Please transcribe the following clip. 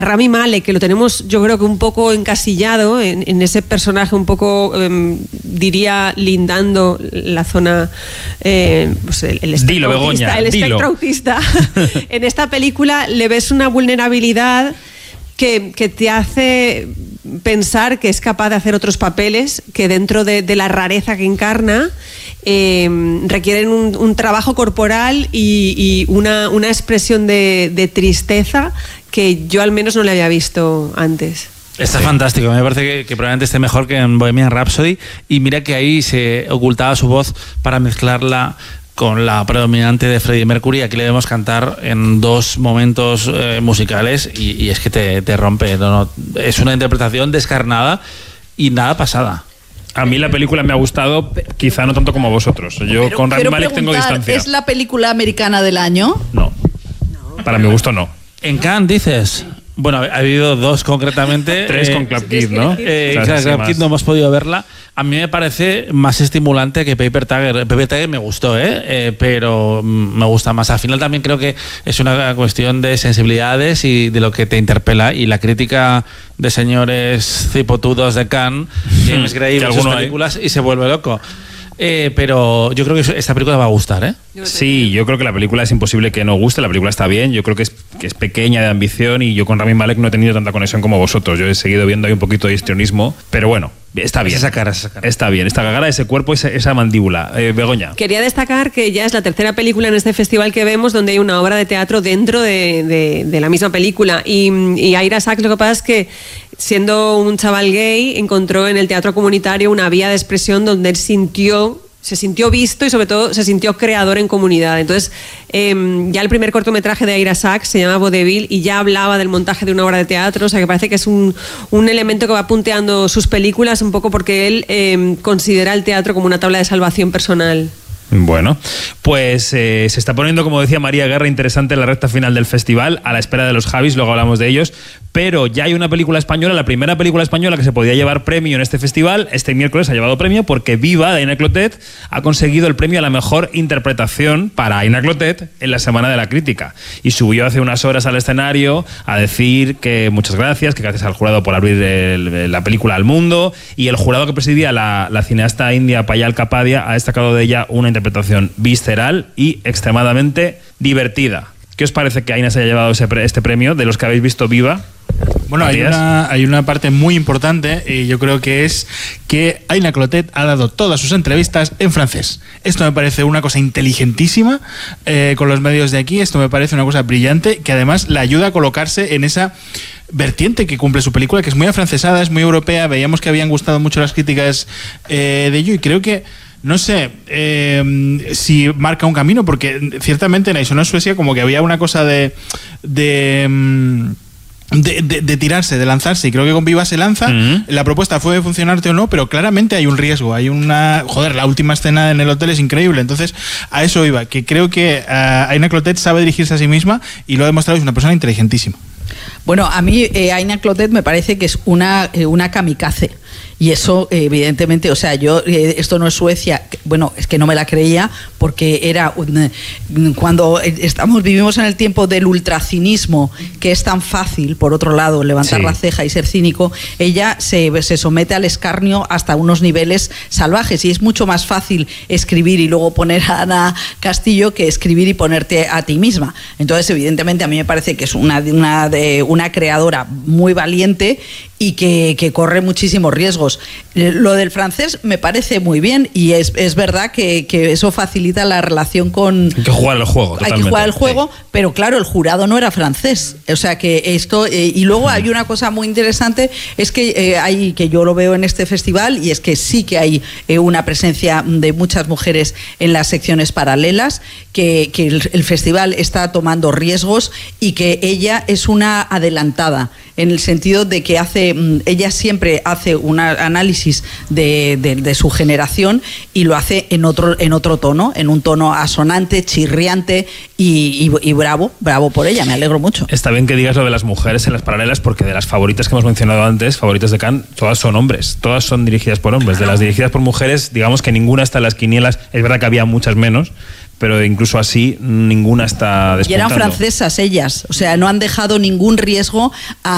Rami Malek, que lo tenemos yo creo que un poco encasillado en ese personaje un poco, diría, lindando la zona, pues el espectro autista, espectro autista. En esta película le ves una vulnerabilidad que te hace pensar que es capaz de hacer otros papeles que dentro de la rareza que encarna requieren un trabajo corporal y una expresión de tristeza que yo al menos no le había visto antes. Está fantástico, me parece que probablemente esté mejor que en Bohemian Rhapsody, y mira que ahí se ocultaba su voz para mezclarla con la predominante de Freddie Mercury. Aquí le debemos cantar en dos momentos musicales y es que te rompe. No, es una interpretación descarnada y nada pasada. A mí la película me ha gustado, quizá no tanto como a vosotros. Yo con Rami Malek tengo distancia. ¿Es la película americana del año? No. Para mi gusto no. ¿En Cannes dices? Bueno, ha habido dos concretamente. Tres con Club Kid, ¿no? Club Kid no hemos podido verla. A mí me parece más estimulante que Paper Tiger. Paper Tiger me gustó, pero me gusta más. Al final también creo que es una cuestión de sensibilidades y de lo que te interpela. Y la crítica de señores cipotudos de Cannes, James Gray, ve sus películas y se vuelve loco. Pero yo creo que esta película va a gustar, ¿eh? Sí, yo creo que la película es imposible que no guste. La película está bien, yo creo que es pequeña, de ambición, y yo con Rami Malek no he tenido tanta conexión como vosotros. Yo he seguido viendo ahí un poquito de histrionismo, pero bueno, está bien. Esa cara. Está bien, esta cara, ese cuerpo, esa mandíbula. Begoña. Quería destacar que ya es la tercera película en este festival que vemos donde hay una obra de teatro dentro de la misma película. Y Ira Sachs, lo que pasa es que, siendo un chaval gay, encontró en el teatro comunitario una vía de expresión donde él se sintió visto y sobre todo se sintió creador en comunidad. Entonces, ya el primer cortometraje de Ira Sachs se llama Vaudeville y ya hablaba del montaje de una obra de teatro. O sea, que parece que es un elemento que va punteando sus películas un poco porque él considera el teatro como una tabla de salvación personal. Bueno, pues se está poniendo, como decía María Guerra, interesante la recta final del festival, a la espera de los Javis, luego hablamos de ellos, pero ya hay una película española, la primera película española que se podía llevar premio en este festival. Este miércoles ha llevado premio porque Viva, de Aina Clotet, ha conseguido el premio a la mejor interpretación para Aina Clotet en la Semana de la Crítica, y subió hace unas horas al escenario a decir que muchas gracias, que gracias al jurado por abrir la película al mundo, y el jurado que presidía la cineasta india Payal Kapadia ha destacado de ella una interpretación visceral y extremadamente divertida. ¿Qué os parece que Aina se haya llevado este premio, de los que habéis visto Viva? Bueno, hay una parte muy importante, y yo creo que es que Aina Clotet ha dado todas sus entrevistas en francés. Esto me parece una cosa inteligentísima con los medios de aquí. Esto me parece una cosa brillante, que además le ayuda a colocarse en esa vertiente que cumple su película, que es muy afrancesada, es muy europea. Veíamos que habían gustado mucho las críticas de ello, y creo que no sé si marca un camino, porque ciertamente en Aisona, Suecia, como que había una cosa de tirarse, de lanzarse, y creo que con Viva se lanza. La propuesta fue funcionarte o no, pero claramente hay un riesgo, hay una... Joder, la última escena en el hotel es increíble. Entonces, a eso iba, que creo que Aina Clotet sabe dirigirse a sí misma y lo ha demostrado, es una persona inteligentísima. Bueno, a mí Aina Clotet me parece que es una kamikaze. Y eso, evidentemente, o sea, yo, esto no es Suecia, bueno, es que no me la creía, porque era cuando vivimos en el tiempo del ultracinismo, que es tan fácil, por otro lado, levantar la ceja y ser cínico. Ella se somete al escarnio hasta unos niveles salvajes, y es mucho más fácil escribir y luego poner a Ana Castillo que escribir y ponerte a ti misma. Entonces, evidentemente, a mí me parece que es una creadora muy valiente y que corre muchísimos riesgos. Lo del francés me parece muy bien, y es verdad que eso facilita la relación con... Hay que jugar el juego, totalmente. Hay que jugar el juego, pero claro, el jurado no era francés. O sea que esto... y luego hay una cosa muy interesante, es que que yo lo veo en este festival, y es que sí que hay una presencia de muchas mujeres en las secciones paralelas, que el festival está tomando riesgos, y que ella es una adelantada, en el sentido de que ella siempre hace un análisis de su generación, y lo hace en otro tono, en un tono asonante, chirriante y bravo por ella. Me alegro mucho. Está bien que digas lo de las mujeres en las paralelas, porque de las favoritas que hemos mencionado antes, favoritas de Cannes, todas son hombres, todas son dirigidas por hombres. De las dirigidas por mujeres, digamos que ninguna está en las quinielas. Es verdad que había muchas menos, pero incluso así ninguna está despuntando. Y eran francesas ellas, o sea, no han dejado ningún riesgo a